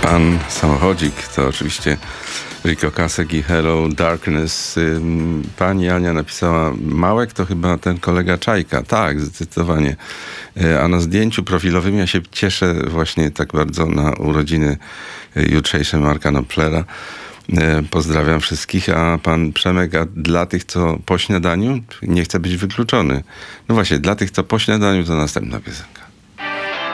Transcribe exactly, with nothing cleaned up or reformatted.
Pan Samochodzik to oczywiście Rico Kasek i Hello Darkness. Pani Ania napisała, Małek to chyba ten kolega Czajka. Tak, zdecydowanie. A na zdjęciu profilowym ja się cieszę właśnie tak bardzo na urodziny jutrzejsze Marka Knopflera. Pozdrawiam wszystkich, a pan Przemek, a dla tych, co po śniadaniu, nie chce być wykluczony. No właśnie, dla tych, co po śniadaniu, to następna piosenka.